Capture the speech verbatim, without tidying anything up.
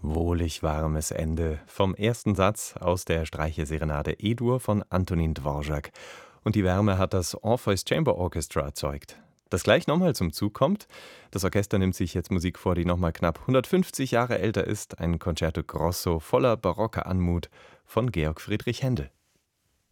Wohlig warmes Ende vom ersten Satz aus der Streicherserenade E-Dur von Antonin Dvorak. Und die Wärme hat das Orpheus Chamber Orchestra erzeugt. Das gleich nochmal zum Zug kommt. Das Orchester nimmt sich jetzt Musik vor, die nochmal knapp hundertfünfzig Jahre älter ist. Ein Concerto Grosso voller barocker Anmut von Georg Friedrich Händel.